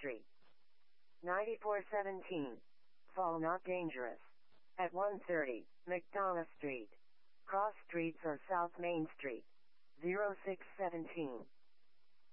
Street. 9417. Fall not dangerous. At 130, McDonough Street. Cross streets or South Main Street. 0617.